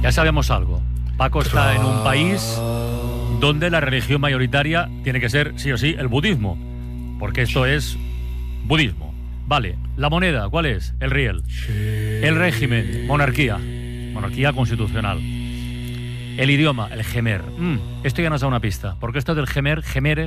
Ya sabemos algo. Paco está en un país donde la religión mayoritaria tiene que ser, sí o sí, el budismo. Porque esto es budismo. Vale, la moneda, ¿cuál es? El riel. El régimen, monarquía. Monarquía constitucional. El idioma, el jemer. Esto ya nos da una pista. Porque esto del jemer, gemere,